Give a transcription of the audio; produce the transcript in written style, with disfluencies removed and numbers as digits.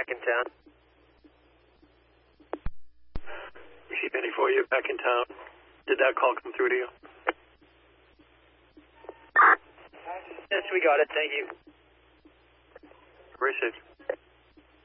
back in town. Receive any for you back in town. Did that call come through to you? Yes, we got it. Thank you. Receive.